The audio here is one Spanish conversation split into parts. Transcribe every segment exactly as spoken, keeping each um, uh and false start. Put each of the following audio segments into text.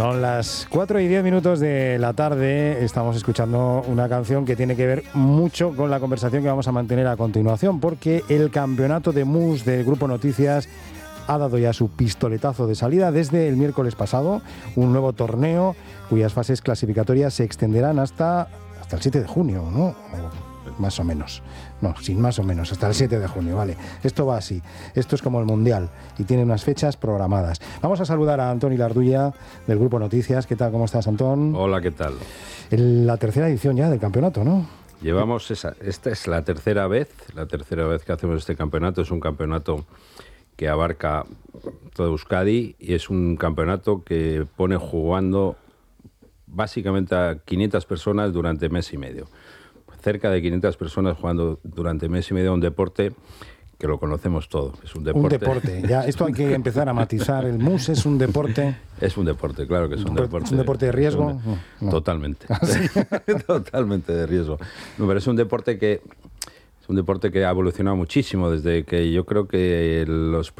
Son las cuatro y diez minutos de la tarde. Estamos escuchando una canción que tiene que ver mucho con la conversación que vamos a mantener a continuación, porque el campeonato de mus del Grupo Noticias ha dado ya su pistoletazo de salida desde el miércoles pasado. Un nuevo torneo cuyas fases clasificatorias se extenderán hasta, hasta el siete de junio, ¿no? Más o menos. No, sin más o menos, hasta el siete de junio, vale. Esto va así. Esto es como el Mundial y tiene unas fechas programadas. Vamos a saludar a Antón Ilarduya del Grupo Noticias. ¿Qué tal? ¿Cómo estás, Antón? Hola, ¿qué tal? En la tercera edición ya del campeonato, ¿no? Llevamos esa, esta es la tercera vez, la tercera vez que hacemos este campeonato. Es un campeonato que abarca todo Euskadi y es un campeonato que pone jugando básicamente a quinientas personas durante mes y medio. Cerca de quinientas personas jugando durante mes y medio a un deporte que lo conocemos todo. Es un deporte. Un deporte. Ya, esto hay que empezar a matizar. El mus es un deporte. Es un deporte, claro que es un deporte. ¿Es un deporte de riesgo? De, no. Totalmente. ¿Ah, sí? Totalmente de riesgo. No, pero es un deporte que es un deporte que ha evolucionado muchísimo desde que yo creo que los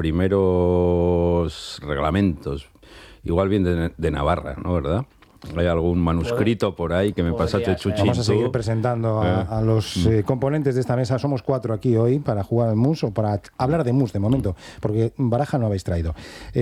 primeros reglamentos, igual bien de, de Navarra, ¿no? ¿Verdad? Hay algún manuscrito por ahí que me pasaste, Chuchín. Vamos a seguir presentando a, a los eh, componentes de esta mesa. Somos cuatro aquí hoy para jugar al mus o para hablar de mus de momento, porque baraja no habéis traído.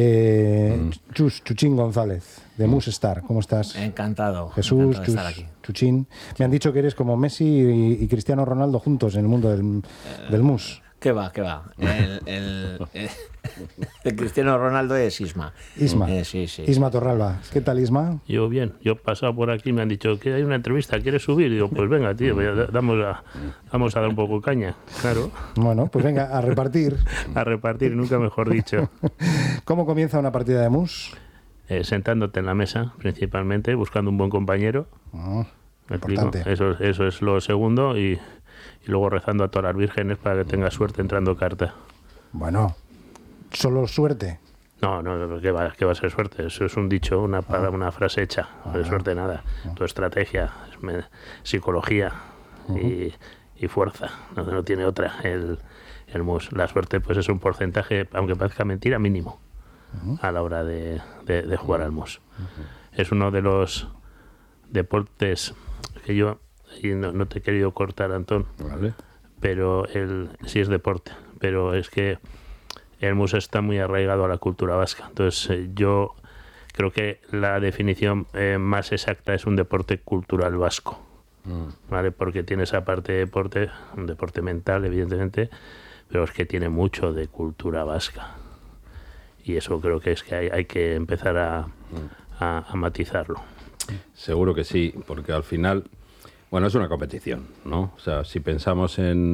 Eh, mm. Chus, Chuchín González, de Mus Star, ¿cómo estás? Encantado. Jesús, encantado de Chus, estar aquí. Chuchín. Me han dicho que eres como Messi y, y Cristiano Ronaldo juntos en el mundo del, eh, del mus. ¿Qué va, qué va? El, el, el, el Cristiano Ronaldo es Isma. Isma. Eh, sí, sí. Isma Torralba. ¿Qué tal, Isma? Yo bien. Yo he pasado por aquí y me han dicho que hay una entrevista, ¿quieres subir? Digo, pues venga, tío, vamos a, vamos a dar un poco de caña, claro. Bueno, pues venga, a repartir. A repartir, nunca mejor dicho. ¿Cómo comienza una partida de mus? Eh, sentándote en la mesa, principalmente, buscando un buen compañero. Oh, ¿Me importante. explico? Eso, eso es lo segundo y... y luego rezando a todas las vírgenes para que tenga suerte entrando carta. Bueno, ¿solo suerte? No, no, ¿qué va, qué va a ser suerte? Eso es un dicho, una, Ah. una frase hecha. No de Ah. suerte nada. Ah. Tu estrategia, psicología uh-huh. y, y fuerza. No, no tiene otra. El, el mus. La suerte pues es un porcentaje, aunque parezca mentira, mínimo uh-huh. a la hora de, de, de jugar uh-huh. al mus. Uh-huh. Es uno de los deportes que yo... y no, no te he querido cortar, Antón, vale. pero el, sí es deporte, pero es que el mus está muy arraigado a la cultura vasca. Entonces eh, yo creo que la definición eh, más exacta es un deporte cultural vasco, mm. ¿vale? Porque tiene esa parte de deporte, un deporte mental, evidentemente, pero es que tiene mucho de cultura vasca. Y eso creo que es que hay, hay que empezar a, mm. a, a matizarlo. Seguro que sí, porque al final... Bueno, es una competición, ¿no? O sea, si pensamos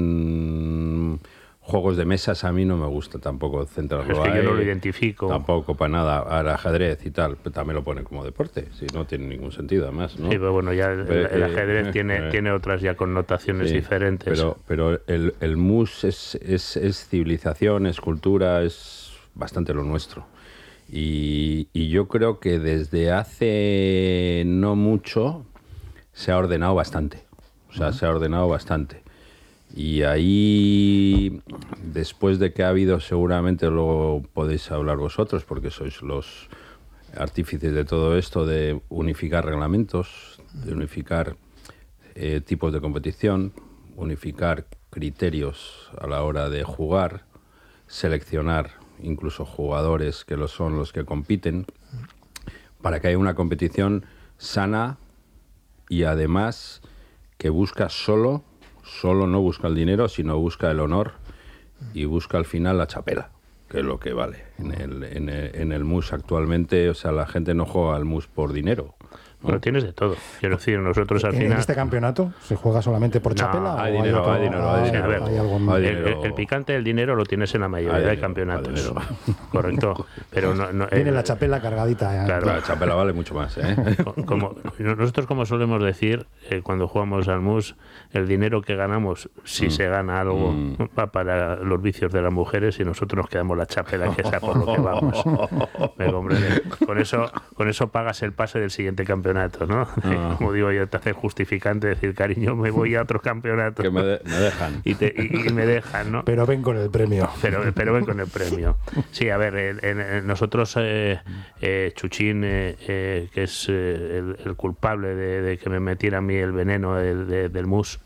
en juegos de mesas, a mí no me gusta tampoco centrarlo es que ahí. Yo no lo identifico. Tampoco para nada. Ahora, ajedrez y tal, pero también lo pone como deporte, si no tiene ningún sentido, además, ¿no? Sí, pero bueno, ya el, pero, el ajedrez eh, tiene, eh, tiene otras ya connotaciones sí, diferentes. Pero, pero el, el mus es, es, es civilización, es cultura, es bastante lo nuestro. Y, y yo creo que desde hace no mucho... se ha ordenado bastante, o sea, uh-huh. se ha ordenado bastante. Y ahí, después de que ha habido, seguramente luego podéis hablar vosotros, porque sois los artífices de todo esto, de unificar reglamentos, de unificar eh, tipos de competición, unificar criterios a la hora de jugar, seleccionar incluso jugadores que lo son los que compiten, para que haya una competición sana, y además que busca solo, solo no busca el dinero, sino busca el honor y busca al final la chapela, que es lo que vale. En el, en el, en el mus actualmente, o sea, la gente no juega al mus por dinero. ¿no? Bueno, tienes de todo. Quiero decir, nosotros al ¿En final... ¿En este campeonato se juega solamente por chapela? No, hay o dinero, hay, otro, hay dinero, hay dinero. Hay, a ver, hay algo hay el, el, el picante del dinero lo tienes en la mayoría dinero, de campeonatos. Correcto. Pero no, no, Viene el, la chapela cargadita. ¿eh? Claro, la chapela vale mucho más, ¿eh? Como, nosotros, como solemos decir, eh, cuando jugamos al mus, el dinero que ganamos, si mm. se gana algo, mm. va para los vicios de las mujeres y nosotros nos quedamos la chapela, que sea por lo que vamos. Me comprende. Con eso, con eso pagas el pase del siguiente campeonato, ¿no? Ah. Como digo yo, te hace justificante decir, cariño, me voy a otro campeonato. Que me, de, me dejan. Y, te, y, y me dejan, ¿no? Pero ven con el premio. Pero, pero ven con el premio. Sí, a ver, en, en, en nosotros, eh, eh, Chuchín, eh, eh, que es eh, el, el culpable de, de que me metiera a mí el veneno de, de, del mus,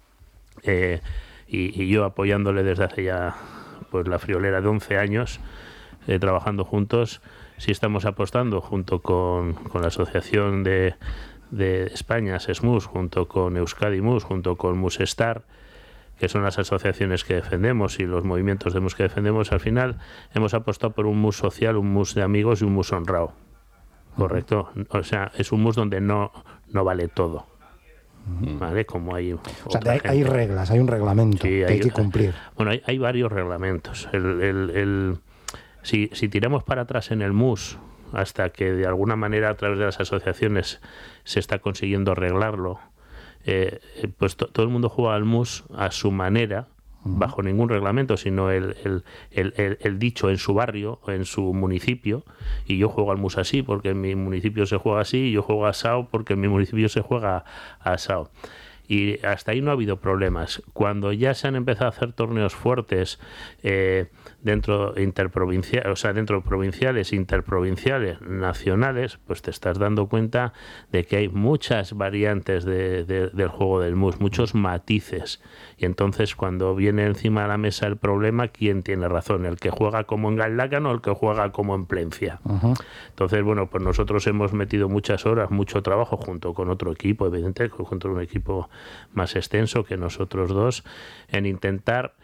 eh, y, y yo apoyándole desde hace ya pues la friolera de once años, eh, trabajando juntos, sí estamos apostando junto con, con la Asociación de, de España, SESMUS, junto con Euskadi Mus, junto con Musestar, que son las asociaciones que defendemos y los movimientos de mus que defendemos. Al final hemos apostado por un mus social, un mus de amigos y un mus honrado. Correcto. O sea, es un mus donde no, no vale todo. ¿Vale? Como hay o sea, hay, hay reglas, hay un reglamento sí, que hay, hay que cumplir. Bueno, hay, hay varios reglamentos. El, el, el, si, si tiramos para atrás en el mus, hasta que de alguna manera a través de las asociaciones se está consiguiendo arreglarlo, eh, pues to, todo el mundo juega al mus a su manera, uh-huh. bajo ningún reglamento, sino el, el, el, el, el dicho en su barrio, en su municipio, y yo juego al mus así porque en mi municipio se juega así, y yo juego a asao porque en mi municipio se juega a asao. Y hasta ahí no ha habido problemas. Cuando ya se han empezado a hacer torneos fuertes eh, dentro interprovincial, o sea, dentro provinciales, interprovinciales, nacionales, pues te estás dando cuenta de que hay muchas variantes de, de, del juego del mus, muchos matices. Y entonces cuando viene encima de la mesa el problema, ¿quién tiene razón? ¿El que juega como en Galdácano o el que juega como en Plencia? Uh-huh. Entonces, bueno, pues nosotros hemos metido muchas horas, mucho trabajo junto con otro equipo, evidentemente, junto con un equipo más extenso que nosotros dos, en intentar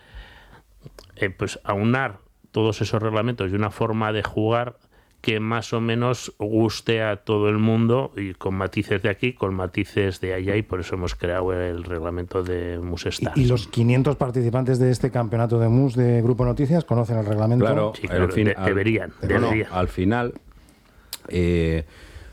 eh, pues aunar todos esos reglamentos y una forma de jugar que más o menos guste a todo el mundo, y con matices de aquí, con matices de allá, y por eso hemos creado el reglamento de Musestar. ¿Y, y los quinientos participantes de este campeonato de mus de Grupo Noticias conocen el reglamento? Claro, sí, claro, fin, de, al, deberían. deberían. No, al final, eh,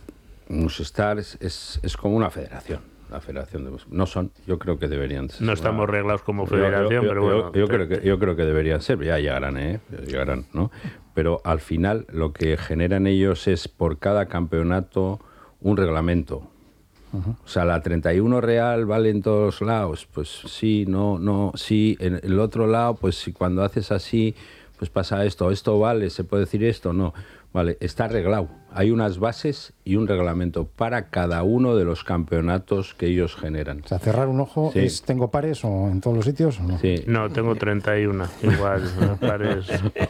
Musestar es, es, es como una federación. La federación de no son, yo creo que deberían ser. No estamos una, reglados como federación, yo, yo, pero yo, bueno. Yo, yo creo que yo creo que deberían ser, ya llegarán, eh, llegarán, ¿no? Pero al final lo que generan ellos es por cada campeonato un reglamento. Uh-huh. O sea, la treinta y uno real vale en todos lados, pues sí, no, no, sí. En el otro lado, pues si cuando haces así, pues pasa esto, esto vale, se puede decir esto, no. Vale, está arreglado. Hay unas bases y un reglamento para cada uno de los campeonatos que ellos generan. O sea, cerrar un ojo, sí. es ¿tengo pares o en todos los sitios o no? Sí. No, tengo treinta y uno. Igual, pares.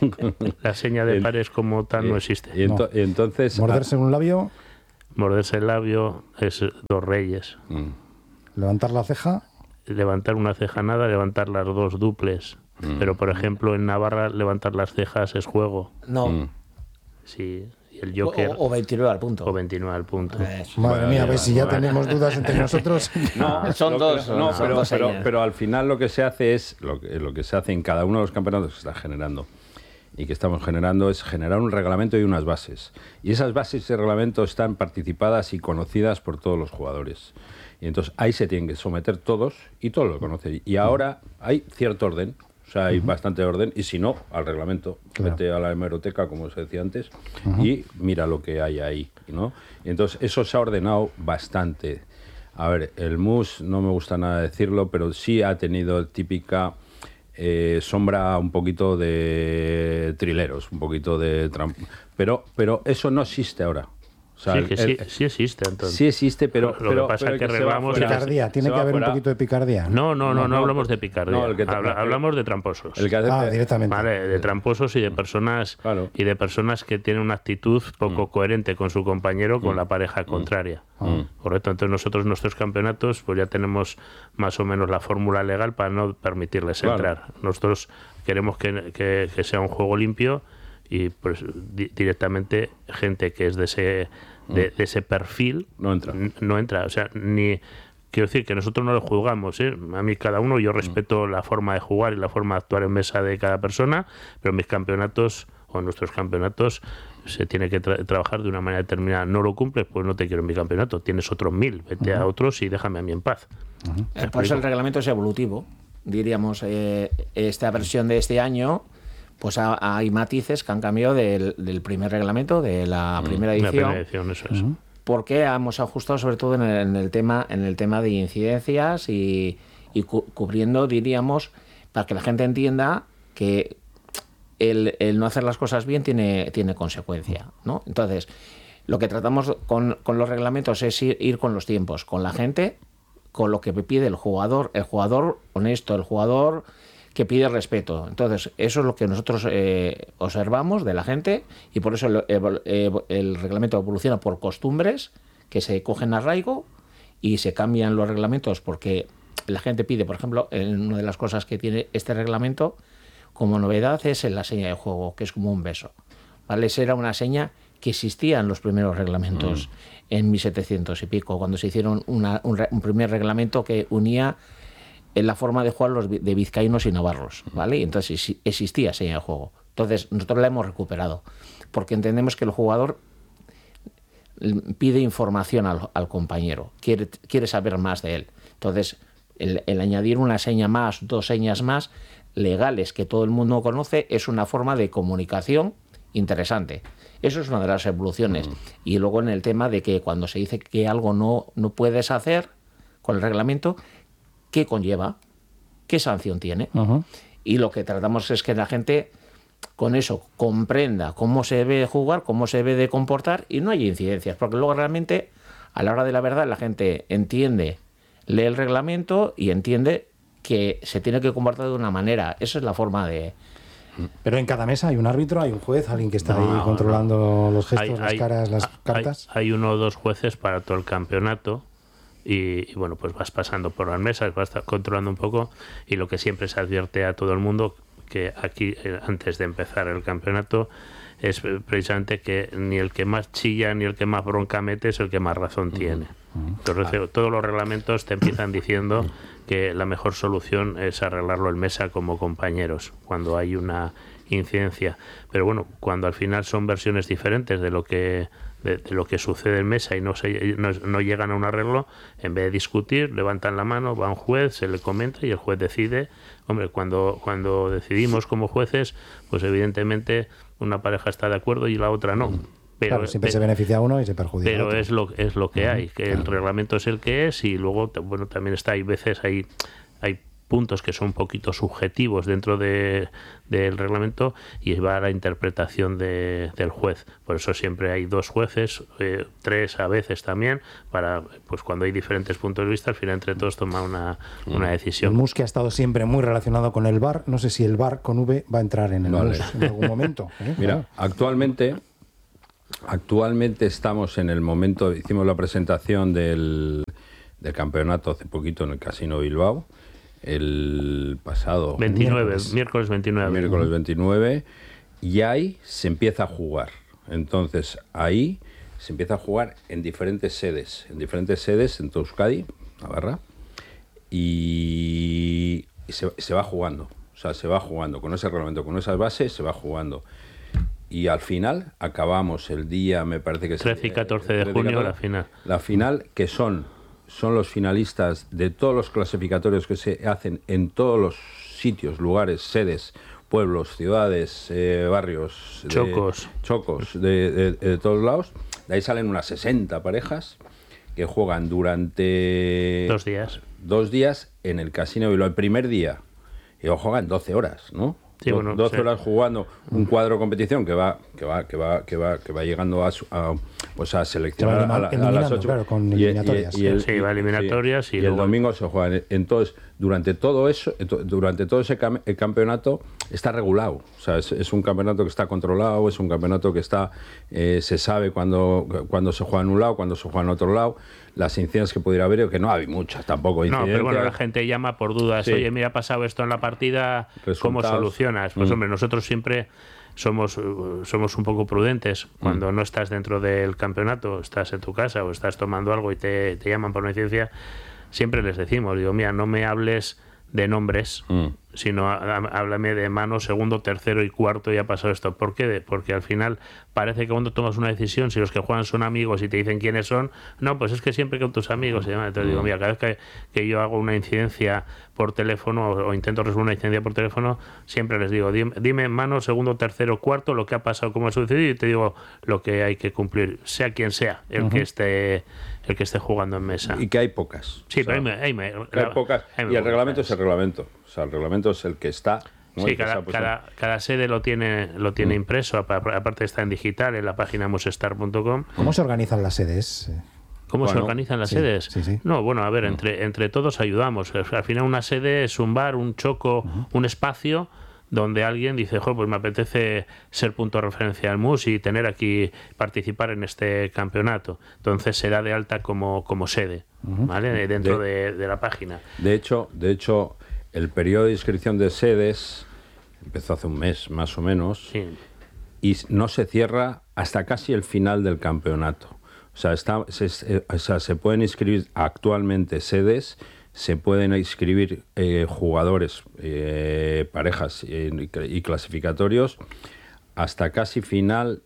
La seña de pares como tal y, no existe. Y, ento- no. y entonces... ¿Morderse un labio? Morderse el labio es dos reyes. Mm. ¿Levantar la ceja? Levantar una ceja nada, levantar las dos duples. Mm. Pero, por ejemplo, en Navarra levantar las cejas es juego. No. Mm. Sí, y el Joker... O, o veintinueve al punto. O veintinueve al punto. Eso. Madre Bueno, mía, ya, a ver si ya bueno. tenemos dudas entre nosotros. No, son lo, dos. No, son pero, dos pero, señas. pero al final lo que se hace es, lo que, lo que se hace en cada uno de los campeonatos que se está generando y que estamos generando es generar un reglamento y unas bases. Y esas bases y reglamentos están participadas y conocidas por todos los jugadores. Y entonces ahí se tienen que someter todos y todos lo conocen. Y ahora hay cierto orden. O sea, hay uh-huh. bastante orden, y si no, al reglamento. Claro. Vete a la hemeroteca, como se decía antes, uh-huh. y mira lo que hay ahí, ¿no? Y entonces, eso se ha ordenado bastante. A ver, el mus, no me gusta nada decirlo, pero sí ha tenido típica eh, sombra un poquito de trileros, un poquito de... Tramp- pero, pero eso no existe ahora. O sea, sí, que el, sí, sí existe, entonces. Sí existe, pero... Lo pero, que pasa es que, que arreglamos... Picardía, tiene que haber fuera. un poquito de picardía. No, no, no, no, no hablamos de picardía. No, el que te, Habla, el, hablamos de tramposos. El que hace, ah, directamente. Vale, de tramposos y de personas claro. y de personas que tienen una actitud poco mm. coherente con su compañero, con mm. la pareja contraria. Mm. Correcto. Entonces nosotros nuestros campeonatos pues ya tenemos más o menos la fórmula legal para no permitirles claro. entrar. Nosotros queremos que, que, que sea un juego limpio y pues di- directamente gente que es de ese de, de ese perfil no entra. N- no entra, o sea, ni quiero decir que nosotros no lo juzgamos, ¿eh? A mí cada uno, yo respeto mm. la forma de jugar y la forma de actuar en mesa de cada persona, pero mis campeonatos o nuestros campeonatos se tiene que tra- trabajar de una manera determinada. No lo cumples, pues no te quiero en mi campeonato. Tienes otros mil, vete uh-huh. a otros y déjame a mí en paz. Uh-huh. Eh, por eso el reglamento es evolutivo. Diríamos, eh, esta versión de este año pues ha, hay matices que han cambiado del, del primer reglamento, de la primera edición. La primera edición, eso es. Uh-huh. Porque hemos ajustado sobre todo en el, en el tema en el tema de incidencias y, y cu- cubriendo, diríamos, para que la gente entienda que el, el no hacer las cosas bien tiene, tiene consecuencia, ¿no? Entonces, lo que tratamos con, con los reglamentos es ir, ir con los tiempos, con la gente, con lo que pide el jugador, el jugador honesto, el jugador que pide respeto. Entonces, eso es lo que nosotros eh, observamos de la gente, y por eso el, el, el reglamento evoluciona por costumbres que se cogen a arraigo y se cambian los reglamentos porque la gente pide, por ejemplo, en una de las cosas que tiene este reglamento como novedad es en la seña de juego, que es como un beso, ¿vale? Esa era una seña que existía en los primeros reglamentos mm. en mil setecientos y pico, cuando se hicieron una, un, un primer reglamento que unía en la forma de jugar los de vizcaínos y navarros, ¿vale? Y entonces existía seña de juego. Entonces nosotros la hemos recuperado porque entendemos que el jugador pide información al, al compañero, quiere, quiere saber más de él. Entonces el, el añadir una seña más, dos señas más legales que todo el mundo conoce es una forma de comunicación interesante. Eso es una de las evoluciones. Mm. Y luego en el tema de que cuando se dice que algo no, no puedes hacer con el reglamento, ¿qué conlleva? ¿Qué sanción tiene? Uh-huh. Y lo que tratamos es que la gente con eso comprenda cómo se debe jugar, cómo se debe de comportar y no hay incidencias, porque luego realmente a la hora de la verdad la gente entiende, lee el reglamento y entiende que se tiene que comportar de una manera. Esa es la forma de... Pero en cada mesa hay un árbitro, hay un juez, alguien que está no, ahí controlando no. los gestos, hay, las hay, caras, las cartas. Hay, hay uno o dos jueces para todo el campeonato. Y, y bueno, pues vas pasando por las mesas, vas controlando un poco, y lo que siempre se advierte a todo el mundo, que aquí eh, antes de empezar el campeonato, es precisamente que ni el que más chilla ni el que más bronca mete es el que más razón tiene. Entonces, ah. todos los reglamentos te empiezan diciendo que la mejor solución es arreglarlo en mesa como compañeros cuando hay una incidencia. Pero bueno, cuando al final son versiones diferentes de lo que de, de lo que sucede en mesa y no, se, no, no llegan a un arreglo, en vez de discutir, levantan la mano, va un juez, se le comenta y el juez decide. Hombre, cuando, cuando decidimos como jueces, pues evidentemente una pareja está de acuerdo y la otra no. Pero, claro, siempre pero, se beneficia a uno y se perjudica pero a otro. es lo, es lo que uh-huh. hay, que claro. El reglamento es el que es, y luego, bueno, también está, hay veces, hay, hay puntos que son un poquito subjetivos dentro de, del reglamento y va a la interpretación de, del juez. Por eso siempre hay dos jueces, eh, tres a veces también, para pues cuando hay diferentes puntos de vista, al final entre todos toma una, una decisión. El M U S que ha estado siempre muy relacionado con el V A R, no sé si el V A R con V va a entrar en el vale. M U S en algún momento. ¿eh? Mira, claro. actualmente... Actualmente estamos en el momento, hicimos la presentación del, del campeonato hace poquito en el Casino Bilbao, el pasado veintinueve, miércoles, miércoles veintinueve. Miércoles veintinueve, y ahí se empieza a jugar. Entonces ahí se empieza a jugar en diferentes sedes, en diferentes sedes en Euskadi, Navarra, y se, se va jugando, o sea, se va jugando con ese reglamento, con esas bases, se va jugando. Y al final acabamos el día, me parece que es trece y catorce de junio, la final. La final, que son, son los finalistas de todos los clasificatorios que se hacen en todos los sitios, lugares, sedes, pueblos, ciudades, eh, barrios, chocos, de, chocos de, de, de todos lados. De ahí salen unas sesenta parejas que juegan durante dos días. Dos días en el Casino Bilbao. El primer día, y juegan doce horas, ¿no? Sí, bueno, doce sí. horas jugando un cuadro de competición que va que va que va que va que va llegando a, a pues a seleccionar a, la, a las ocho, claro, con eliminatorias. Y, y, y el, sí, va eliminatorias sí, y, y luego... el domingo se juegan. Entonces, durante todo eso, durante todo ese cam el campeonato está regulado. O sea, es, es un campeonato que está controlado, es un campeonato que está eh, se sabe cuando cuando se juega en un lado, cuando se juega en otro lado. Las incidencias que pudiera haber, que no hay muchas tampoco. No, pero bueno, la gente llama por dudas. Sí. Oye, mira, ha pasado esto en la partida, Resultados. ¿Cómo solucionas? Pues mm. hombre, nosotros siempre somos, somos un poco prudentes. Cuando mm. no estás dentro del campeonato, estás en tu casa o estás tomando algo y te, te llaman por una incidencia, siempre les decimos, digo, mira, no me hables de nombres, mm. sino háblame de mano, segundo, tercero y cuarto y ha pasado esto. ¿Por qué? Porque al final parece que cuando tomas una decisión, si los que juegan son amigos y te dicen quiénes son, no, pues es que siempre con tus amigos y demás. Entonces digo, mira, cada vez que, que yo hago una incidencia por teléfono o, o intento resolver una incidencia por teléfono, siempre les digo, dime, dime mano, segundo, tercero, cuarto, lo que ha pasado, cómo ha sucedido, y te digo lo que hay que cumplir, sea quien sea el uh-huh. que esté el que esté jugando en mesa. Y que hay pocas. Sí, o sea, pero hay, hay, hay, hay pocas. hay y el reglamento es el reglamento. O sea, el reglamento es el que está. ¿no? Sí, el que cada, está cada, cada sede lo tiene lo tiene mm. impreso, aparte está en digital en la página musestar punto com. ¿Cómo se organizan las sedes? ¿Cómo bueno, se organizan las sí, sedes? Sí, sí. No, bueno, a ver, entre, entre todos ayudamos. Al final una sede es un bar, un choco, uh-huh. un espacio donde alguien dice, jo, pues me apetece ser punto de referencia al M U S y tener aquí, participar en este campeonato. Entonces se da de alta como, como sede, uh-huh. ¿vale? Dentro de, de, de la página. De hecho, de hecho, el periodo de inscripción de sedes empezó hace un mes, más o menos, sí. y no se cierra hasta casi el final del campeonato. O sea, está, se, o sea, se pueden inscribir actualmente sedes, se pueden inscribir eh, jugadores, eh, parejas eh, y clasificatorios hasta casi final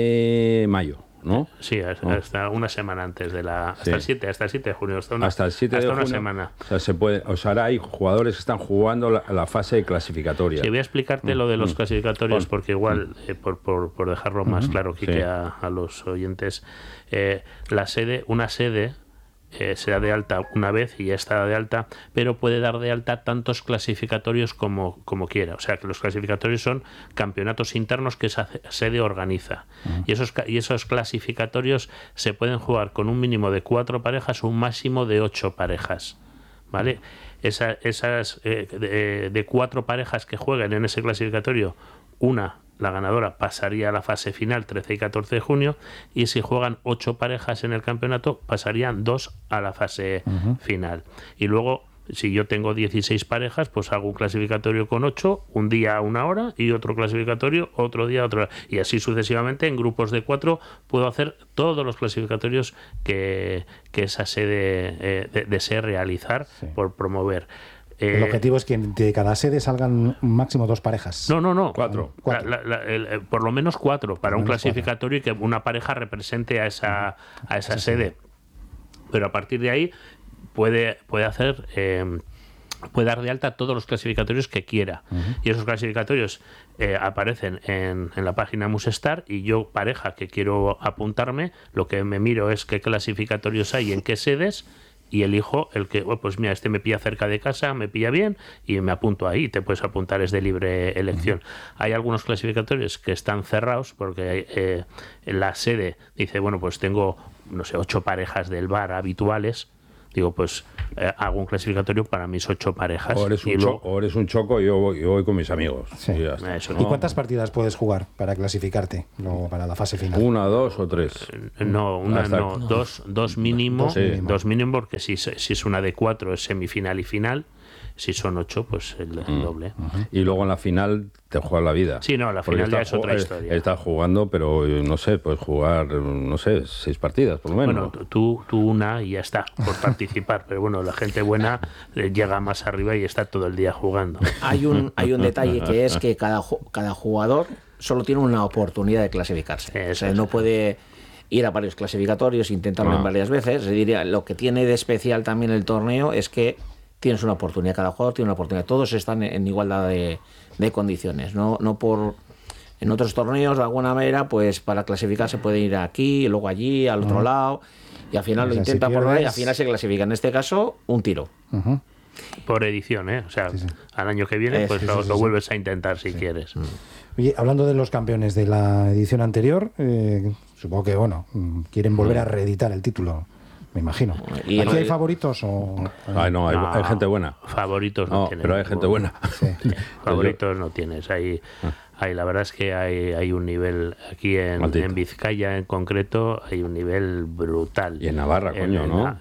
de mayo, ¿no? Sí, hasta, hasta una semana antes de la... Hasta sí. el siete, hasta el siete de junio. Hasta, una, hasta el siete hasta de una junio, semana. O sea, se puede, o sea, ahora hay jugadores que están jugando la, la fase clasificatoria. Sí, voy a explicarte mm, lo de los mm, clasificatorios, porque igual, mm. eh, por, por, por dejarlo más mm, claro, Quique, sí. a, a los oyentes, eh, la sede, una sede... Eh, se da de alta una vez y ya está de alta, pero puede dar de alta tantos clasificatorios como, como quiera. O sea, que los clasificatorios son campeonatos internos que esa sede organiza. Uh-huh. Y esos, y esos clasificatorios se pueden jugar con un mínimo de cuatro parejas o un máximo de ocho parejas. ¿Vale? Esa, esas eh, de, de cuatro parejas que jueguen en ese clasificatorio, una, la ganadora, pasaría a la fase final trece y catorce de junio, y si juegan ocho parejas en el campeonato, pasarían dos a la fase uh-huh. final. Y luego, si yo tengo dieciséis parejas, pues hago un clasificatorio con ocho, un día a una hora, y otro clasificatorio, otro día, otro hora. Y así sucesivamente, en grupos de cuatro, puedo hacer todos los clasificatorios que, que esa sede eh, de, desee realizar sí. por promover. El objetivo es que de cada sede salgan máximo dos parejas. No, no, no. Cuatro. cuatro. La, la, el, el, por lo menos cuatro, para un clasificatorio cuatro. Y que una pareja represente a esa, a esa sí, sede. Sí. Pero a partir de ahí puede, puede hacer... Eh, puede dar de alta todos los clasificatorios que quiera. Uh-huh. Y esos clasificatorios eh, aparecen en, en la página Musestar, y yo, pareja que quiero apuntarme, lo que me miro es qué clasificatorios hay, en qué sedes, y elijo el que, oh, pues mira, este me pilla cerca de casa, me pilla bien, y me apunto ahí. Te puedes apuntar, es de libre elección. Uh-huh. Hay algunos clasificatorios que están cerrados porque eh, la sede dice, bueno, pues tengo, no sé, ocho parejas del bar habituales. Digo, pues eh, hago un clasificatorio para mis ocho parejas. O eres un, y cho- luego... o eres un choco y yo voy, yo voy con mis amigos. Sí. Y, ya está. Eso, ¿Y cuántas partidas puedes jugar para clasificarte luego para la fase final? Una, dos o tres. No, una Hasta no, dos, dos mínimo, Dos mínimo. dos mínimo, porque si, si es una de cuatro es semifinal y final. Si son ocho, pues el, el mm. doble. Uh-huh. Y luego en la final te juegas la vida. Sí, no, la final ya es otra historia. Estás jugando, pero no sé, puedes jugar, no sé, seis partidas por lo menos. Bueno, tú, tú una y ya está, por participar. Pero bueno, la gente buena llega más arriba y está todo el día jugando. Hay un, hay un detalle que es que cada, cada jugador solo tiene una oportunidad de clasificarse. O sea, no puede ir a varios clasificatorios, intentarlo Ah. en varias veces. Se diría, lo que tiene de especial también el torneo es que tienes una oportunidad, cada jugador tiene una oportunidad, todos están en igualdad de, de condiciones, no, no por en otros torneos de alguna manera, pues para clasificar se puede ir aquí, luego allí, al otro uh-huh. lado, y al final o sea, lo intenta si por ahí, pierdes... al final se clasifica, en este caso un tiro. Uh-huh. Por edición, ¿eh? O sea, sí, sí. al año que viene, Es, pues sí, lo, sí, lo sí. vuelves a intentar si sí. quieres. Mm. Oye, hablando de los campeones de la edición anterior, eh, supongo que, bueno, quieren volver a reeditar el título. Me imagino. Y ¿Aquí el- hay favoritos o...? Ay, no, hay, No, hay gente buena. Favoritos no, No, tienen. pero hay gente buena. Sí. Favoritos no tienes. Hay, hay, la verdad es que hay, hay un nivel aquí en, Maldito. en Vizcaya en concreto, hay un nivel brutal. Y en Navarra, En- coño, en ¿no? la-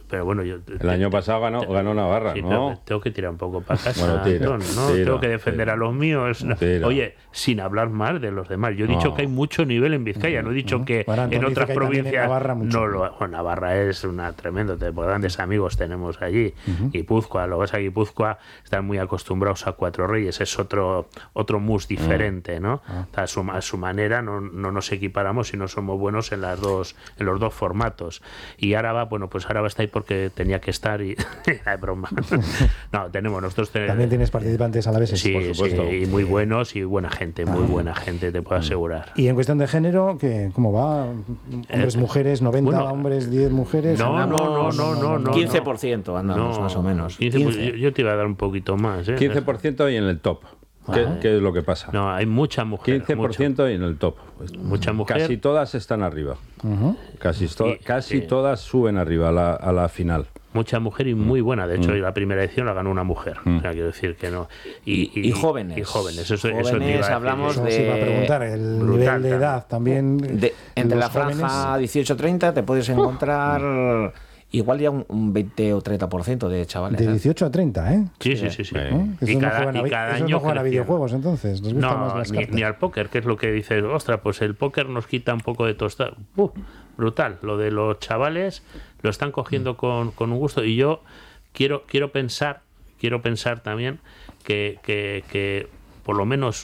pero bueno, yo... El te, año pasado ganó, te, ganó Navarra, sí, ¿no? Tengo que tirar un poco para casa, bueno, tira, Antón, ¿no? Tira, tengo que defender tira, a los míos. Tira. Oye, sin hablar mal de los demás. Yo he dicho no. que hay mucho nivel en Vizcaya, no he dicho uh-huh. que bueno, en otras que provincias... Navarra mucho. No, lo, bueno, Navarra es una tremenda, grandes amigos tenemos allí. Uh-huh. Guipúzcoa, lo que pasa es que Guipúzcoa están muy acostumbrados a Cuatro Reyes, es otro otro mus diferente, uh-huh. ¿no? Uh-huh. A, su, a su manera no, no nos equiparamos y no somos buenos en las dos en los dos formatos. Y Áraba, bueno, pues Áraba está ahí porque tenía que estar y... es broma. No, tenemos nosotros... Ten... También tienes participantes a la vez, sí, por supuesto. Sí, y muy buenos y buena gente, muy ah. buena gente, te puedo asegurar. ¿Y en cuestión de género, qué, cómo va? ¿Hombres, eh, mujeres, noventa bueno, hombres, diez mujeres? No, no, no, no, no, no. quince por ciento andamos no, más o menos. quince, quince. Yo, yo te iba a dar un poquito más. ¿eh? quince por ciento y en el top. ¿Qué, ah. ¿Qué es lo que pasa? No, hay mucha mujer. quince por ciento mucha. Y en el top. Mucha mujer. Casi todas están arriba. Uh-huh. Casi, to- y, casi sí. todas suben arriba a la, a la final. Mucha mujer y muy buena. De hecho, mm. la primera edición la ganó una mujer. Mm. O sea, quiero decir que no. Y, y, y jóvenes. Y jóvenes. Eso, jóvenes eso te iba a hablamos eso de... se iba a preguntar, el brutal, nivel de edad también. De, entre la franja jóvenes... dieciocho treinta te puedes encontrar... Uh. Igual ya un, un veinte o treinta por ciento de chavales. De dieciocho a treinta, ¿eh? Sí, sí, sí. sí. ¿Eh? Y no cada, juegan y cada a, año no juegan a videojuegos, entonces. ¿Les gusta no, más las ni, cartas? ni al póker, que es lo que dices, ostras, pues el póker nos quita un poco de tostar. Uh, brutal. Lo de los chavales lo están cogiendo mm. con, con un gusto. Y yo quiero, quiero pensar, quiero pensar también que, que, que por lo menos,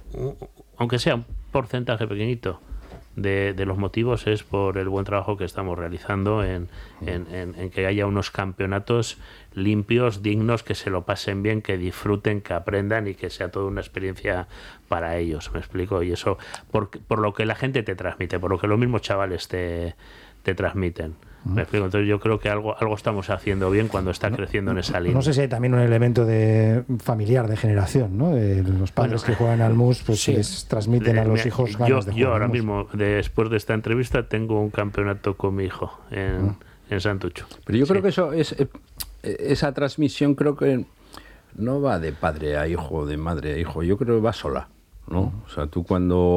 aunque sea un porcentaje pequeñito, De, de los motivos es por el buen trabajo que estamos realizando en, en, en, en que haya unos campeonatos limpios, dignos, que se lo pasen bien, que disfruten, que aprendan y que sea toda una experiencia para ellos, ¿me explico? Y eso por, por lo que la gente te transmite, por lo que los mismos chavales te, te transmiten. ¿Me explico? Entonces yo creo que algo algo estamos haciendo bien cuando está creciendo en esa línea. No sé si hay también un elemento de familiar, de generación, ¿no? De los padres bueno, que juegan al mus, pues sí. les transmiten de, a los hijos ganas yo, de jugar Yo ahora al mus. mismo, después de esta entrevista, tengo un campeonato con mi hijo en, ah. en Santucho. Pero yo sí. creo que eso es esa transmisión creo que no va de padre a hijo, de madre a hijo. Yo creo que va sola, ¿no? O sea, tú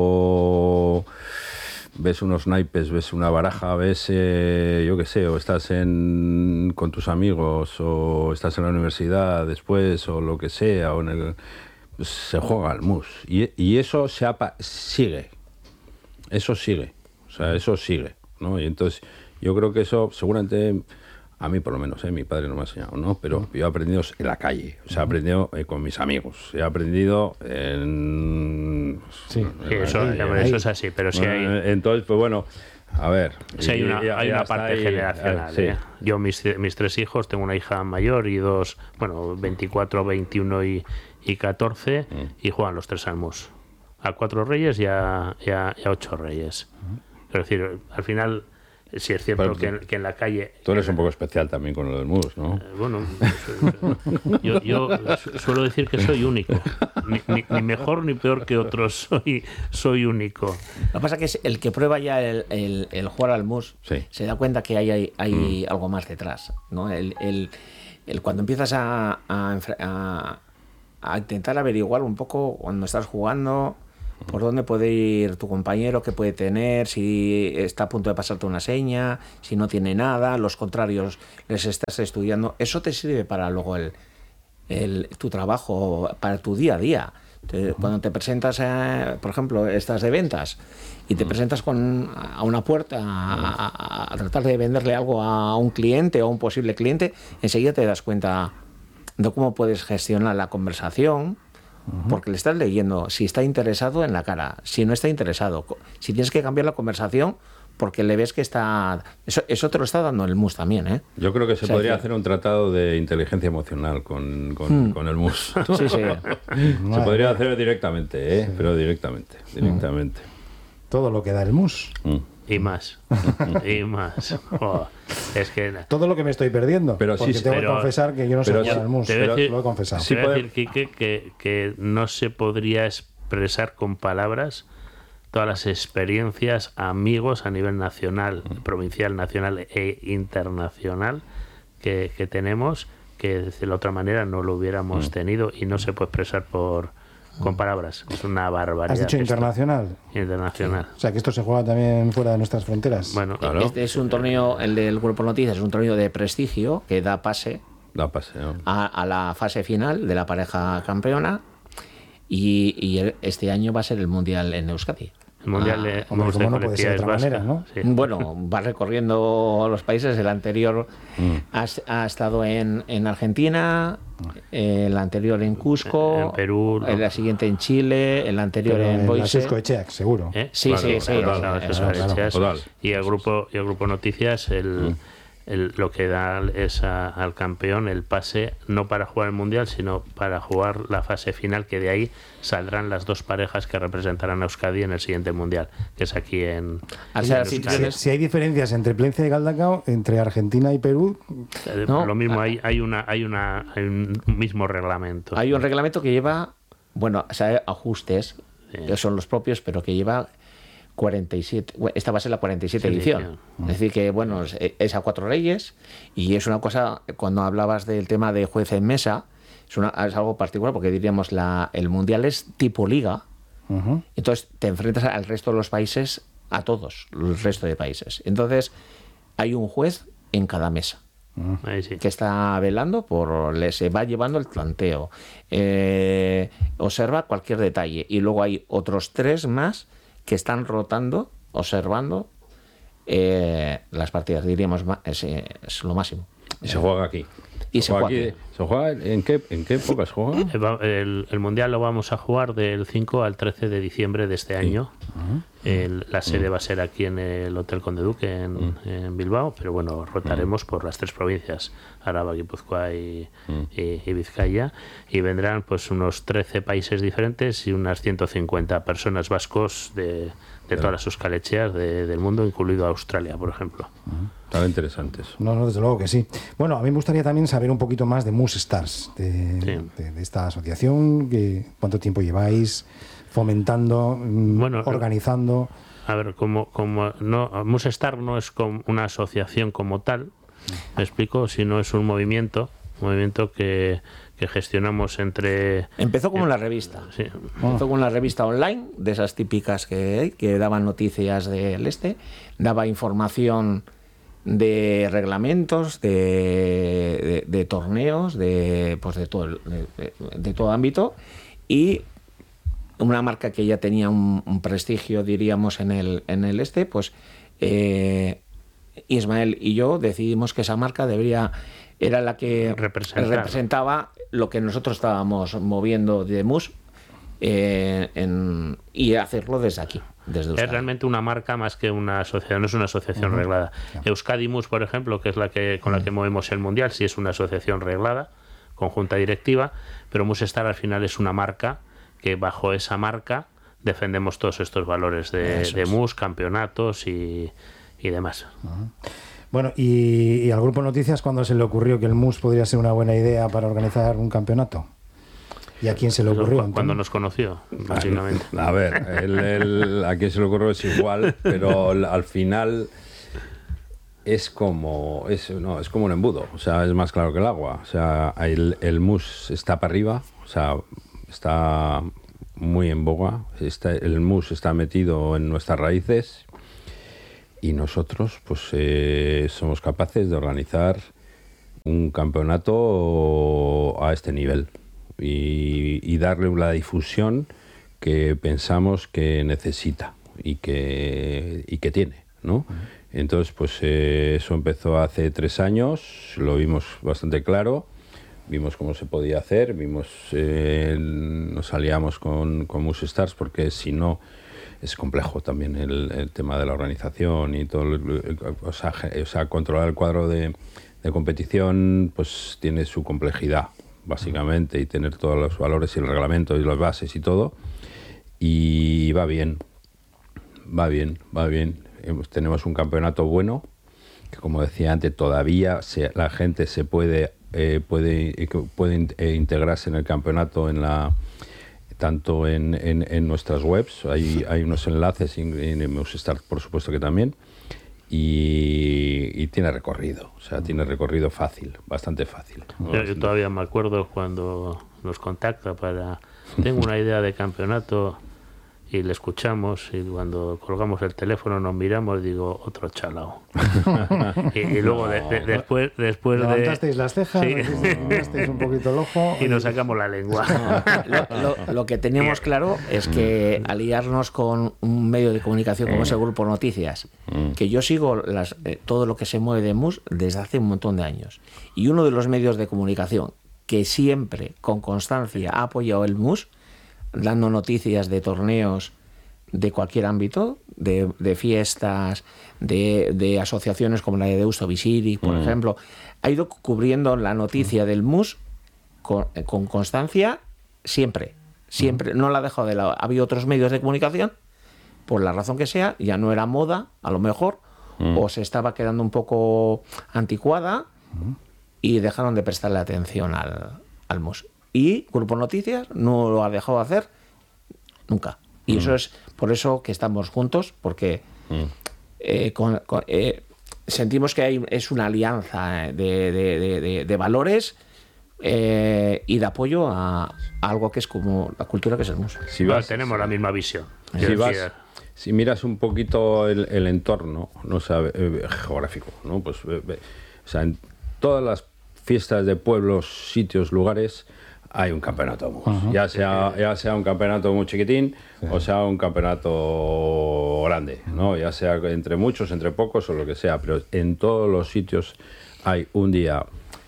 cuando ves unos naipes, ves una baraja, ves, eh, yo qué sé, o estás en, con tus amigos, o estás en la universidad después, o lo que sea, o en el, pues se juega al mus. Y, y eso se apa, sigue. Eso sigue. O sea, eso sigue, ¿no? Y entonces, yo creo que eso, seguramente, a mí por lo menos, ¿eh? Mi padre no me ha enseñado, ¿no? Pero yo he aprendido en la calle, o sea, he aprendido eh, con mis amigos, he aprendido en... Sí, en sí eso, calle, eso es así, pero sí hay... Entonces, pues bueno, a ver... Sí, hay una, y, hay una parte ahí, generacional. Sí. ¿eh? Yo, mis, mis tres hijos, tengo una hija mayor y dos, bueno, veinticuatro, veintiuno y, y catorce, mm. y juegan los tres al mus. A Cuatro Reyes y a, y a, y a Ocho Reyes. Mm. Es decir, al final... Sí, es cierto que en, que en la calle... Tú eres un poco especial también con lo del mus, ¿no? Eh, bueno, yo, yo suelo decir que soy único. Ni, ni, ni mejor ni peor que otros, soy, soy único. Lo que pasa es que el que prueba ya el, el, el jugar al mus sí. se da cuenta que hay, hay, hay mm. algo más detrás, ¿no? El, el, el, cuando empiezas a, a, a, a intentar averiguar un poco cuando estás jugando... por dónde puede ir tu compañero, qué puede tener, si está a punto de pasarte una seña, si no tiene nada, los contrarios les estás estudiando. Eso te sirve para luego el, el tu trabajo, para tu día a día. Te, cuando te presentas, eh, por ejemplo, estás de ventas y te presentas con, a una puerta a, a, a tratar de venderle algo a un cliente o a un posible cliente, enseguida te das cuenta de cómo puedes gestionar la conversación. Porque le estás leyendo si está interesado en la cara, si no está interesado, si tienes que cambiar la conversación porque le ves que está... Eso, eso te lo está dando el mus también, ¿eh? Yo creo que se o sea, podría que... hacer un tratado de inteligencia emocional con, con, hmm. con el mus. Sí, sí. Se podría hacer directamente, ¿eh? Sí. Pero directamente, directamente. Todo lo que da el mus. Mm. Y más. Y más. Oh, es que... Todo lo que me estoy perdiendo. Pero porque sí, tengo pero, que confesar que yo no sé jugar al mus. Pero decir, lo he confesado. Sí, puedo decir, Quique, que, que no se podría expresar con palabras todas las experiencias, amigos a nivel nacional, mm. provincial, nacional e internacional que, que tenemos, que de la otra manera no lo hubiéramos mm. tenido y no se puede expresar por... con palabras. Es una barbaridad. ¿Has dicho esto. internacional? Internacional. O sea, que esto se juega también fuera de nuestras fronteras. Bueno, Claro. Este es un torneo, el del Grupo Noticias, es un torneo de prestigio que da pase Da paseo. a, a la fase final de la pareja campeona y, y el- este año va a ser el Mundial en Euskadi. el Mundial de, hombre, Mus de como no puede ser de Colectividades otra manera, Vascas. ¿no? Sí. Bueno, va recorriendo los países. El anterior ha, ha estado en, en Argentina, el anterior en Cusco, En Perú, ¿no? el siguiente en Chile, el anterior Pero en en la Boise. Susco Echeac, seguro. ¿Eh? Sí, sí, sí, claro, sí, claro, sí, eso claro, es, claro. es- Total. Y el grupo y el grupo Noticias el, el- lo que da es a- al campeón el pase no para jugar el mundial sino para jugar la fase final, que de ahí saldrán las dos parejas que representarán a Euskadi en el siguiente mundial, que es aquí en, Al ser en así, Euskadi. tienes- Si hay diferencias entre Plencia y Galdacao, entre Argentina y Perú, Eh, No, lo mismo ah. hay hay una hay una hay un mismo reglamento. Hay un reglamento que lleva, bueno, o sea, hay ajustes, Sí. que son los propios, pero que lleva cuarenta y siete. bueno, Esta va a ser la cuarenta y siete Sí, edición. edición. Es decir, que, bueno, es, es a cuatro leyes y es una cosa, cuando hablabas del tema de juez en mesa, es, una- es algo particular porque diríamos, la, el mundial es tipo liga, ujú, entonces te enfrentas al resto de los países, a todos, el resto de países. Entonces, hay un juez en cada mesa Ahí sí. que está velando por, le se va llevando el planteo, eh, observa cualquier detalle y luego hay otros tres más que están rotando, observando eh, las partidas, diríamos, ma- es, eh, es lo máximo. Y se juega aquí. Y se juega aquí. aquí. ¿Se juega en qué, en qué época se juega? Eh, va- El, el mundial lo vamos a jugar del cinco al trece de diciembre de este año. El- la sede va a ser aquí en el Hotel Conde Duque en, en Bilbao, pero bueno, rotaremos por las tres provincias, Araba, Guipúzcoa y, y- y Vizcaya, y vendrán pues unos trece países diferentes y unas ciento cincuenta personas vascos de, de todas las euskalecheas de- del mundo, incluido Australia, por ejemplo. Estaba interesante eso. no, no, desde luego que sí. Bueno, a mí me gustaría también saber un poquito más de Mus Stars, de, Sí. de- de esta asociación, que, cuánto tiempo lleváis fomentando, mm, Bueno, organizando. A ver, como, como no, Musestar no es como una asociación como tal, me explico, sino es un movimiento, un movimiento que, que gestionamos entre... Empezó como una revista. Sí, Empezó con una revista online, de esas típicas que, que daban noticias del este, daba información de reglamentos, de, de- de torneos, de, pues de, todo, el- de, de- de todo ámbito, y una marca que ya tenía un, un prestigio, diríamos, en el, en el este, pues eh, Ismael y yo decidimos que esa marca debería, era la que Representar. representaba lo que nosotros estábamos moviendo de Mus eh, en- y hacerlo desde aquí, desde es Euskadi. realmente una marca más que una asociación, no es una asociación reglada. Euskadi Mus, por ejemplo, que es la que con la que movemos el mundial, sí es una asociación reglada, con junta directiva, pero Musestar al final es una marca que bajo esa marca defendemos todos estos valores de, Eso de es. Mus, campeonatos y, y demás. Bueno, y, y al Grupo Noticias, ¿cuándo se le ocurrió que el Mus podría ser una buena idea para organizar un campeonato? ¿Y a quién se le Eso ocurrió? cu- cuando Antonio? nos conoció, básicamente. A ver, el, el- a quien se le ocurrió es igual, pero al al final es como es, no, es como un embudo, o sea, es más claro que el agua. O sea, el, el mus está para arriba, o sea, está muy en boga, está, el mus está metido en nuestras raíces y nosotros pues eh, somos capaces de organizar un campeonato a este nivel y, y darle la difusión que pensamos que necesita y que, y que tiene, ¿no? Entonces, pues eh, eso empezó hace tres años, lo vimos bastante claro, vimos cómo se podía hacer, vimos, eh, nos aliamos con, con Mus Stars porque si no es complejo también el, el tema de la organización y todo, el- o sea, ge- o sea, controlar el cuadro de, de competición pues tiene su complejidad básicamente y tener todos los valores y el reglamento y las bases y todo, y va bien, va bien, va bien. Hemos- tenemos un campeonato bueno que, como decía antes, todavía se- la gente se puede eh, puede eh, puede in- eh, integrarse en el campeonato en la tanto en, en, en nuestras webs, hay, hay unos enlaces y en, en Musestar por supuesto que también, y, y tiene recorrido, o sea, tiene recorrido fácil, bastante fácil. Yo, yo todavía me acuerdo cuando nos contacta para, tengo una idea de campeonato, y le escuchamos, y cuando colgamos el teléfono nos miramos, digo, otro chalao. y, y luego de, de, después, después levantasteis de... las cejas, sí. Levantasteis un poquito el ojo y nos sacamos la lengua. lo, lo, lo que teníamos claro es que aliarnos con un medio de comunicación como es el Grupo Noticias, que yo sigo las, eh, todo lo que se mueve de Mus desde hace un montón de años, y uno de los medios de comunicación que siempre con constancia ha apoyado el Mus, dando noticias de torneos de cualquier ámbito, de, de fiestas, de, de asociaciones como la de Deusto Visiri, por mm. ejemplo, ha ido cubriendo la noticia mm. del Mus con, con constancia siempre, siempre, mm. no la ha dejado de lado. Ha habido otros medios de comunicación, por la razón que sea, ya no era moda, a lo mejor, mm. o se estaba quedando un poco anticuada mm. y dejaron de prestarle atención al, al Mus. Y Grupo Noticias no lo ha dejado de hacer nunca. Y mm. eso es por eso que estamos juntos, porque mm. eh, con, con, eh, sentimos que hay, es una alianza de, de, de, de, de valores eh, y de apoyo a, a algo que es como la cultura que es el Mus. Si vas, tenemos la misma visión. Si, vas, si miras un poquito el, el entorno, no sabe, eh, geográfico, ¿no? Pues, eh, eh, o sea, en todas las fiestas de pueblos, sitios, lugares, hay un campeonato de Mus. Uh-huh. Ya sea, ya sea un campeonato muy chiquitín, sí, o sea un campeonato grande, ¿no? Ya sea entre muchos, entre pocos o lo que sea, pero en todos los sitios hay un día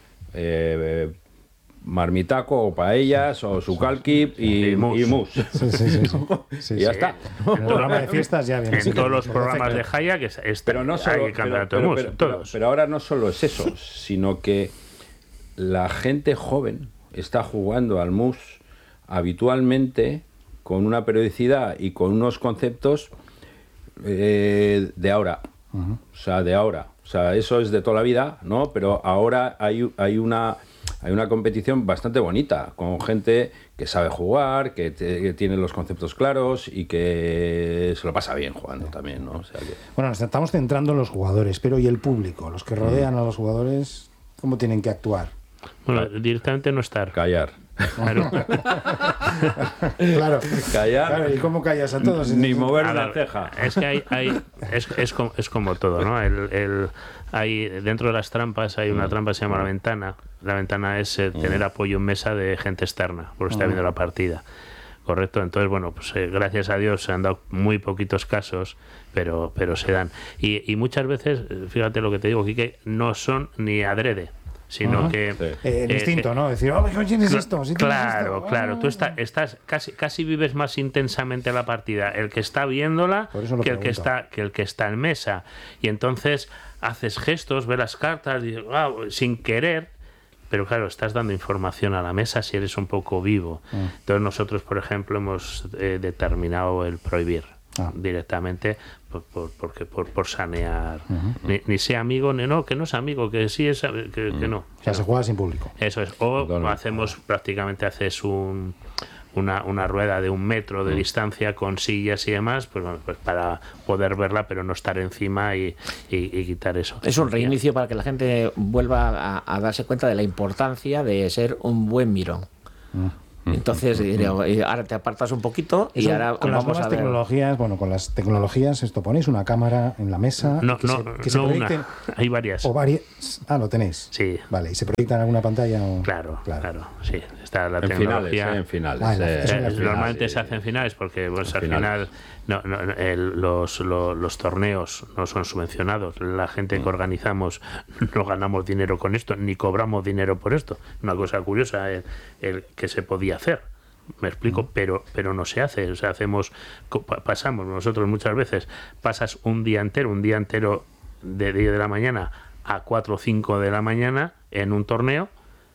eh, marmitaco o paellas o sucalquip y, y Mus. Y, mus. Sí, sí, sí, sí. Sí, y ya sí. está. En el programa de fiestas ya viene. En sí, todos los programas de Jaya que es, pero no solo, hay campeonato pero, de Mus, pero, pero, todos. Pero ahora no solo es eso, sino que la gente joven está jugando al Mus habitualmente con una periodicidad y con unos conceptos eh, de ahora. Uh-huh. O sea, de ahora. O sea, eso es de toda la vida, ¿no? Pero ahora hay, hay una... Hay una competición bastante bonita, con gente que sabe jugar, que, te, que tiene los conceptos claros y que se lo pasa bien jugando también, ¿no? O sea que... Bueno, nos estamos centrando en los jugadores, pero ¿y el público? Los que rodean mm. a los jugadores, ¿cómo tienen que actuar? Bueno, directamente no estar. Callar. Claro. claro. Callar. Claro, ¿y cómo callas a todos? Ni mover una ceja. Es que hay, hay es, es, como, es como todo, ¿no? El, el, hay, dentro de las trampas hay una trampa que se llama la ventana. La ventana es eh, tener apoyo en mesa de gente externa, porque está viendo la partida. Correcto, entonces, bueno, pues eh, gracias a Dios se han dado muy poquitos casos, pero, pero se dan. Y, y muchas veces, fíjate lo que te digo, Quique, no son ni adrede, sino uh-huh. que... Sí. Eh, el instinto, eh, ¿no? Decir, oh, ¿quién es esto? ¿Sí claro, esto? claro. Oh. Tú está, estás casi, casi vives más intensamente la partida el que está viéndola que el que está, que el que está en mesa. Y entonces haces gestos, ves las cartas, y, wow, sin querer, pero claro, estás dando información a la mesa si eres un poco vivo. Uh. Entonces nosotros, por ejemplo, hemos eh, determinado el prohibir. Ah. directamente por, por, porque por, por sanear uh-huh. ni, ni sea amigo ni no, que no es amigo, que sí es que, que no. O sea, se juega sin público. Eso es. O Perdón. hacemos prácticamente haces un una, una rueda de un metro de uh-huh. distancia con sillas y demás, pues, bueno, pues para poder verla pero no estar encima y, y, y quitar eso. Es un reinicio para que la gente vuelva a, a darse cuenta de la importancia de ser un buen mirón. Uh-huh. Entonces diré, ahora te apartas un poquito y Eso, ahora con vamos las nuevas a ver. tecnologías, bueno, con las tecnologías esto ponéis una cámara en la mesa no, que no, se, que se no proyecten, una, hay varias. O varias. Ah, lo tenéis. Sí. Vale, ¿y se proyecta en alguna pantalla? O... Claro, claro, claro, sí. Está la en tecnología. Finales, eh, en finales. Ah, en eh, eh, eh, normalmente sí. se hacen finales porque pues, al finales. final no, no, el, los, los, los torneos no son subvencionados. La gente que organizamos no ganamos dinero con esto, ni cobramos dinero por esto. Una cosa curiosa el, el que se podía hacer. Me explico, pero pero no se hace. O sea, hacemos, pasamos nosotros muchas veces, pasas un día entero, un día entero de diez de la mañana a cuatro o cinco de la mañana en un torneo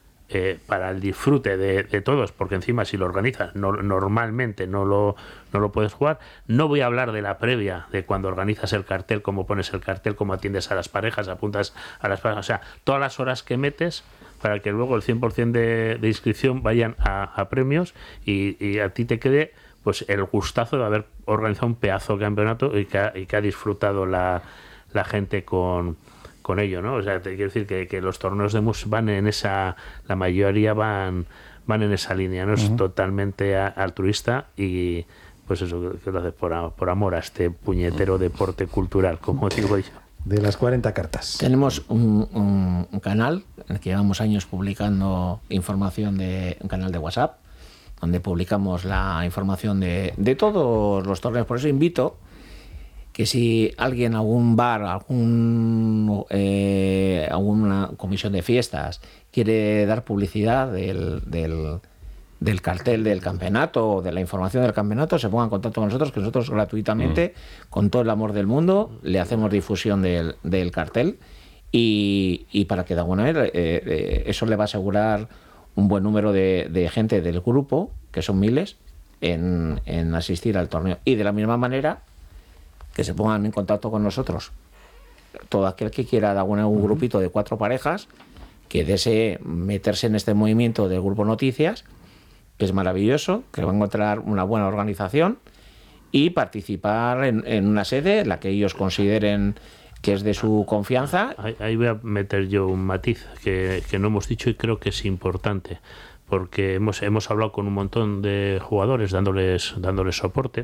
eh, para el disfrute de, de todos, porque encima si lo organizas no, normalmente no lo, no lo puedes jugar. No voy a hablar de la previa, de cuando organizas el cartel, cómo pones el cartel, cómo atiendes a las parejas, apuntas a las parejas, o sea, todas las horas que metes para que luego el cien por ciento de, de inscripción vayan a, a premios y, y a ti te quede pues el gustazo de haber organizado un pedazo de campeonato y que ha, y que ha disfrutado la, la gente con, con ello, ¿no? O sea, te quiero decir que, que los torneos de Mus van en esa, la mayoría van van en esa línea, ¿no? Es Uh-huh. totalmente a- altruista y pues eso, que lo hace por, a- por amor a este puñetero deporte cultural, como digo yo. De las cuarenta cartas. Tenemos un, un- un canal en el que llevamos años publicando información de un canal de WhatsApp, donde publicamos la información de, de todos los torneos. Por eso invito que si alguien, algún bar, algún, eh, alguna comisión de fiestas quiere dar publicidad del, del, del cartel del campeonato o de la información del campeonato, se ponga en contacto con nosotros, que nosotros gratuitamente, mm. con todo el amor del mundo, le hacemos difusión del, del cartel y, y para que de alguna manera eh, eh, eso le va a asegurar un buen número de, de gente del grupo, que son miles, en, en asistir al torneo. Y de la misma manera, que se pongan en contacto con nosotros todo aquel que quiera de alguna, un grupito de cuatro parejas que desee meterse en este movimiento del Grupo Noticias, que es maravilloso, que va a encontrar una buena organización y participar en, en una sede en la que ellos consideren que es de su confianza. Ahí, ahí voy a meter yo un matiz que, que no hemos dicho y creo que es importante, porque hemos, hemos hablado con un montón de jugadores dándoles, dándoles soporte.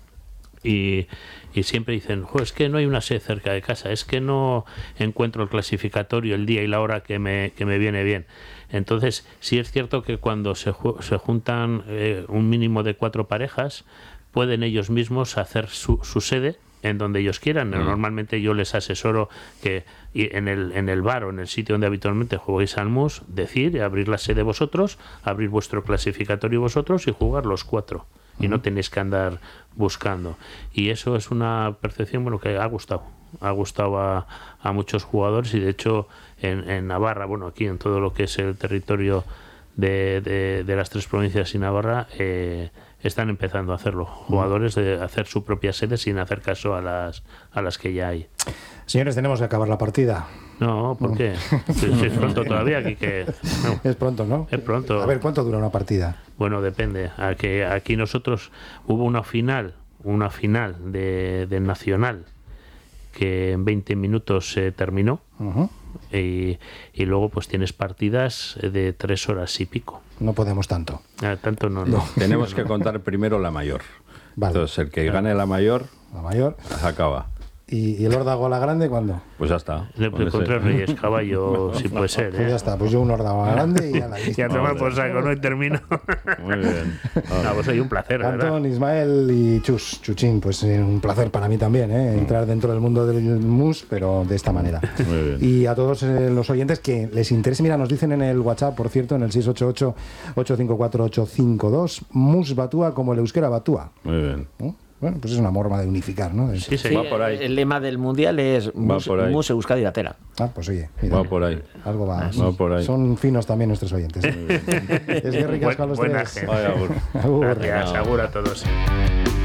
Y, y siempre dicen, jo, es que no hay una sede cerca de casa, es que no encuentro el clasificatorio el día y la hora que me, que me viene bien. Entonces, sí es cierto que cuando se, se juntan eh, un mínimo de cuatro parejas, pueden ellos mismos hacer su, su sede en donde ellos quieran. Mm. Normalmente yo les asesoro que en el, en el bar o en el sitio donde habitualmente juguéis al mus, decir, abrir la sede vosotros, abrir vuestro clasificatorio vosotros y jugar los cuatro. Y no tenéis que andar buscando. Y eso es una percepción, bueno, que ha gustado. Ha gustado a, a muchos jugadores y de hecho en, en Navarra, bueno, aquí en todo lo que es el territorio de, de, de las tres provincias y Navarra, eh, están empezando a hacerlo. Jugadores de hacer su propia sede sin hacer caso a las, a las que ya hay. Señores, tenemos que acabar la partida. No, ¿por qué? Si, si es pronto todavía, aquí que... No. Es pronto, ¿no? Es pronto. A ver, ¿cuánto dura una partida? Bueno, depende. Aquí, aquí nosotros hubo una final, una final de, de Nacional que en veinte minutos se terminó. Uh-huh. y, y luego pues tienes partidas de tres horas y pico. No podemos tanto. Ah, tanto no, no. Tenemos que contar primero la mayor. Vale. Entonces, el que gane la mayor, la mayor se acaba. ¿Y, y el órdago la grande cuándo? Pues ya está. De, con con tres reyes, caballo, si puede ser. Pues ¿eh? ya está, pues yo un órdago grande y a la lista. Y a tomar por saco, ¿no? Y termino. Muy bien. No, pues hay un placer, Antón, ¿verdad? Ismael y Chus, Chuchín, pues eh, un placer para mí también, ¿eh? Entrar dentro del mundo del mus, pero de esta manera. Muy bien. Y a todos eh, los oyentes que les interese, mira, nos dicen en el WhatsApp, por cierto, en el seis ocho ocho, ocho cinco cuatro, ocho cinco dos, mus batúa como el euskera batúa. Muy bien. ¿No? Bueno, pues es una forma de unificar, ¿no? Sí, sí. Sí, Va por ahí. El lema del mundial es Mus, mus Euskadi Latera. Ah, pues oye, mira, Va por ahí. algo va. Va por ahí. Son finos también nuestros oyentes. ¿eh? Es que ricas Buen- para los buena tres. gente. Vaya, agur. Agur. Gracias, agur a todos.